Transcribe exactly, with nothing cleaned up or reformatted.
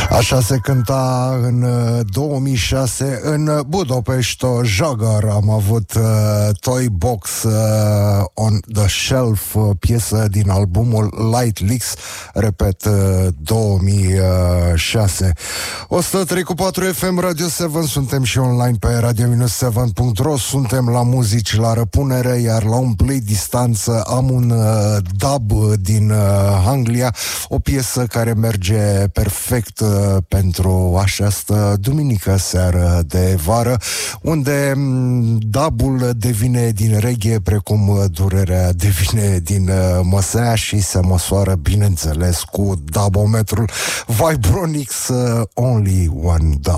Așa se cânta în două mii șase în Budapest Jaguar. Am avut uh, Toy Box uh, on the Shelf, uh, piesă din albumul Light Leaks, repet, uh, două mii șase. o sută trei cu patru F M Radio șapte, suntem și online pe radio șapte punct ro, suntem la muzici la răpunere, iar la un play distanță am un uh, dub din uh, Anglia, o piesă care merge perfect uh, pentru această duminică seară de vară, unde um, dubul devine din reggae precum uh, durerea devine din uh, măsea și se măsoară, bineînțeles, cu dubometrul Vibronics, uh, Only One Dub.